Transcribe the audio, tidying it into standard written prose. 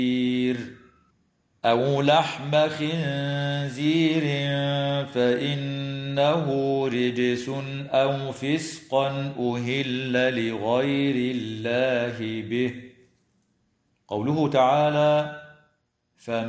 أو لحم خنزير فإنه رجس أو فسقا أهل لغير الله به. قوله تعالى: